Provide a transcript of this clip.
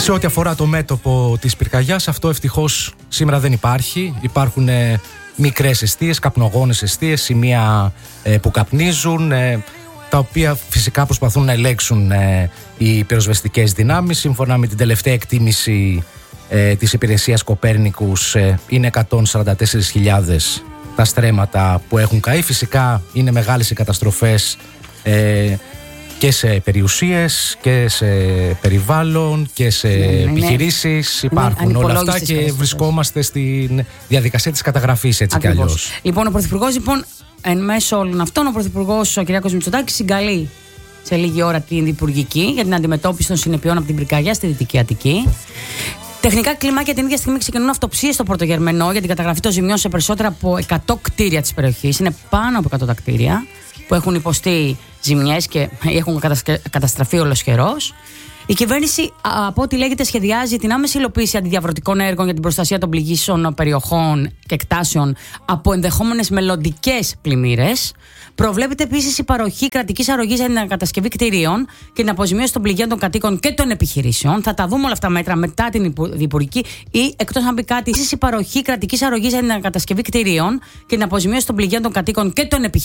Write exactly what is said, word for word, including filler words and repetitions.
Σε ό,τι αφορά το μέτωπο της πυρκαγιάς, αυτό ευτυχώς σήμερα δεν υπάρχει. Υπάρχουν ε, μικρές εστίες, καπνογόνες εστίες, σημεία ε, που καπνίζουν, ε, τα οποία φυσικά προσπαθούν να ελέγξουν ε, οι πυροσβεστικές δυνάμεις. Σύμφωνα με την τελευταία εκτίμηση ε, της υπηρεσίας Κοπέρνικους, ε, είναι εκατόν σαράντα τέσσερις χιλιάδες τα στρέμματα που έχουν καεί. Φυσικά είναι μεγάλες οι καταστροφές ε, και σε περιουσίες και σε περιβάλλον και σε ναι, επιχειρήσεις. Ναι, υπάρχουν όλα αυτά και βρισκόμαστε στη διαδικασία της καταγραφής, έτσι κι αλλιώς. Λοιπόν, ο Πρωθυπουργός, λοιπόν, εν μέσω όλων αυτών, ο Πρωθυπουργός ο Κυριάκος Μητσοτάκης συγκαλεί σε λίγη ώρα την Υπουργική για την αντιμετώπιση των συνεπειών από την πυρκαγιά στη Δυτική Αττική. Τεχνικά κλιμάκια την ίδια στιγμή ξεκινούν αυτοψίες στο Πρωτογερμενό για την καταγραφή των ζημιών σε περισσότερα από εκατό κτίρια της περιοχής. Είναι πάνω από εκατό τα κτίρια που έχουν υποστεί ζημιές και έχουν καταστραφεί ολοσχερός. Η κυβέρνηση, από ό,τι λέγεται, σχεδιάζει την άμεση υλοποίηση αντιδιαβρωτικών έργων για την προστασία των πληγήσεων περιοχών και εκτάσεων από ενδεχόμενες μελλοντικές πλημμύρες. Προβλέπεται επίσης η παροχή κρατικής αρρωγής για την ανακατασκευή κτηρίων και την αποζημίωση των πληγείων των κατοίκων και των επιχειρήσεων. Θα τα δούμε όλα αυτά μέτρα μετά την Υπουργική ή εκτός αν μπει κάτι. Επίσης η παροχή κρατικής αρρωγής για την ανακατασκευή κτηρίων και την αποζημίωση των πληγείων των κατοίκων και των επιχειρήσεων.